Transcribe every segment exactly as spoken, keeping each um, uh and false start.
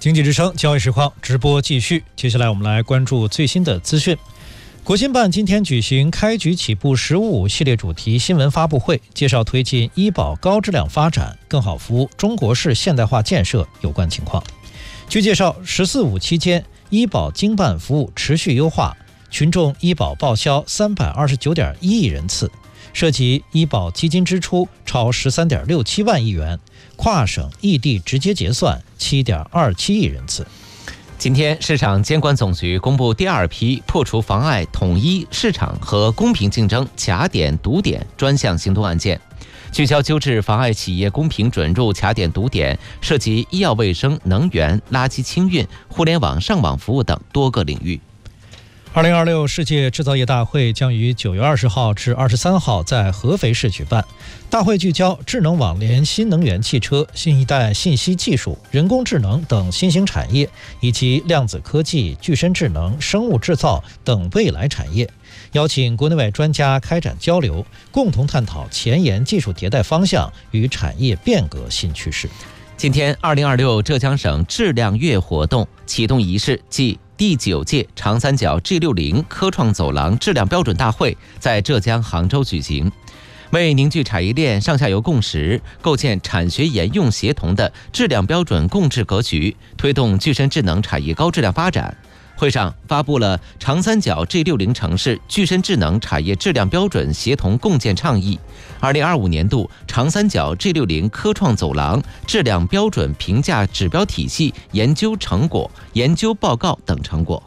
经济之声交易实况直播继续，接下来我们来关注最新的资讯。国新办今天举行开局起步“十五五”系列主题新闻发布会，介绍推进医保高质量发展，更好服务中国式现代化建设有关情况。据介绍，“十四五”期间，医保经办服务持续优化，群众医保报销三百二十九点一亿人次，涉及医保基金支出超十三点六七万亿元，跨省异地直接结算七点二七亿人次。 今天，市场监管总局公布第二批破除妨碍统一市场和公平竞争卡点堵点专项行动案件，聚焦纠治妨碍企业公平准入卡点堵点，涉及医药卫生、能源、垃圾清运、互联网上网服务等多个领域。 二零二六世界制造业大会将于九月二十号至二十三号在合肥市举办。大会聚焦智能网联、新能源汽车、新一代信息技术、人工智能等新兴产业，以及量子科技、具身智能、生物制造等未来产业。邀请国内外专家开展交流，共同探讨前沿技术迭代方向与产业变革新趋势。 今天，二零二六浙江省质量月活动启动仪式暨第九届长三角 G 六十 科创走廊质量标准大会在浙江杭州举行，为凝聚产业链上下游共识，构建产学研用协同的质量标准共治格局，推动具身智能产业高质量发展。会上发布了长三角 G 六十 城市具身智能产业质量标准协同共建倡议，二零二五年度长三角 G 六十 科创走廊质量标准评价指标体系研究成果、研究报告等成果。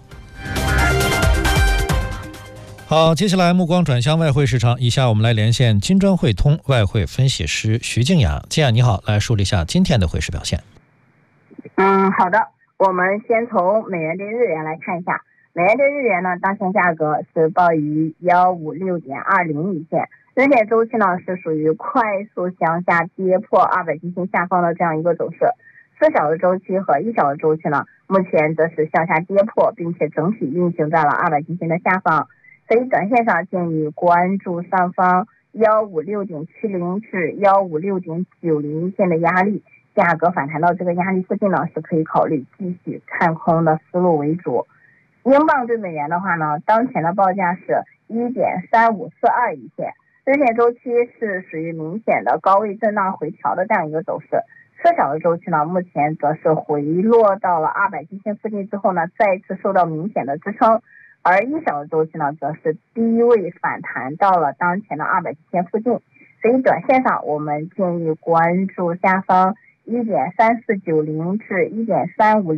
好，接下来目光转向外汇市场，以下我们来连线金砖汇通外汇分析师徐静雅。静雅你好，来梳理一下今天的汇市表现。 嗯，好的。我们先从美元对日元来看一下，美元对日元呢，当前价格是报于一五六点二零一线，日线周期呢是属于快速向下跌破二百均线下方的这样一个走势，四小时周期和一小时周期呢，目前则是向下跌破，并且整体运行在了二百均线的下方，所以短线上建议关注上方一五六点七零至一五六点九零线的压力。价格反弹到这个压力附近呢，是可以考虑继续看空的思路为主。英镑对美元的话呢，当前的报价是 一点三五四二 一线，日线周期是属于明显的高位震荡回调的这样一个走势，四小时周期呢，目前则是回落到了二百均线附近之后呢，再次受到明显的支撑，而一小时周期呢，则是低位反弹到了当前的二百均线附近，所以短线上我们建议关注下方一点三四九零至一点三五